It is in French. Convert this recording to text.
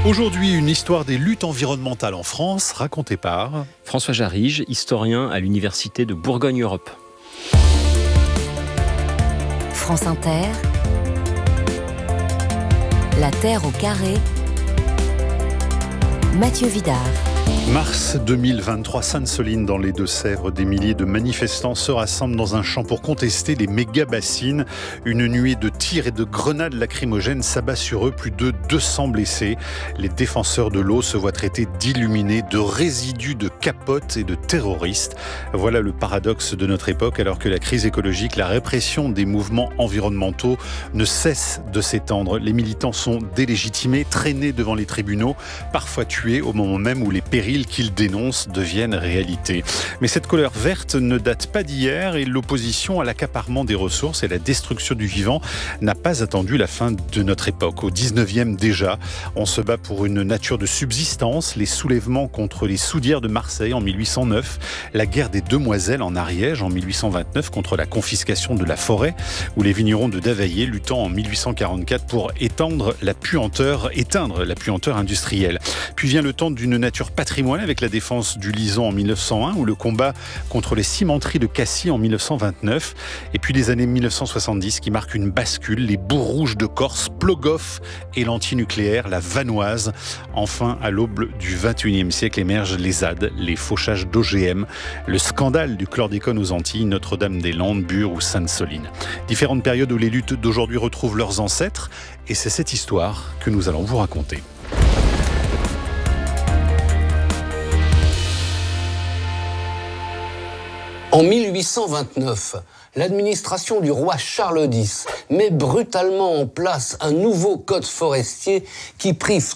Aujourd'hui, une histoire des luttes environnementales en France, racontée par François Jarige, historien à l'Université de Bourgogne-Europe. France Inter, La Terre au carré, Mathieu Vidard. Mars 2023, Sainte-Soline dans les Deux-Sèvres. Des milliers de manifestants se rassemblent dans un champ pour contester les méga-bassines. Une nuée de tirs et de grenades lacrymogènes s'abat sur eux, plus de 200 blessés. Les défenseurs de l'eau se voient traités d'illuminés, de résidus de capotes et de terroristes. Voilà le paradoxe de notre époque, alors que la crise écologique, la répression des mouvements environnementaux ne cesse de s'étendre. Les militants sont délégitimés, traînés devant les tribunaux, parfois tués au moment même où les périls qu'ils dénoncent deviennent réalité. Mais cette couleur verte ne date pas d'hier et l'opposition à l'accaparement des ressources et la destruction du vivant n'a pas attendu la fin de notre époque. Au 19e déjà, on se bat pour une nature de subsistance, les soulèvements contre les soudières de Marseille en 1809, la guerre des Demoiselles en Ariège en 1829 contre la confiscation de la forêt, ou les vignerons de Davaillé luttant en 1844 pour éteindre la puanteur industrielle. Puis vient le temps d'une nature patrimoine avec la défense du Lison en 1901 ou le combat contre les cimenteries de Cassis en 1929. Et puis les années 1970 qui marquent une bascule, les boues rouges de Corse, Plogoff et l'antinucléaire, la Vanoise. Enfin, à l'aube du 21e siècle émergent les ZAD, les fauchages d'OGM, le scandale du chlordécone aux Antilles, Notre-Dame-des-Landes, Bure ou Sainte-Soline. Différentes périodes où les luttes d'aujourd'hui retrouvent leurs ancêtres et c'est cette histoire que nous allons vous raconter. En 1829, l'administration du roi Charles X met brutalement en place un nouveau code forestier qui prive